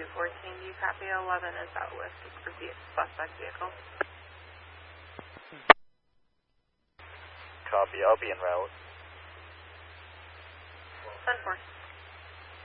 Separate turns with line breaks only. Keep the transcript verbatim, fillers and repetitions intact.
two fourteen, do you copy? eleven is out with the suspect vehicle.
Copy, I'll be en route.
ten four.